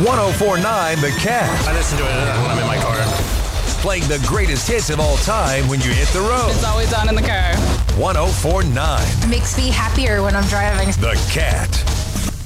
104.9 The Cat. I listen to it when I'm in my car. Playing the greatest hits of all time when you hit the road. It's always on in the car. 104.9 Makes me happier when I'm driving. The Cat.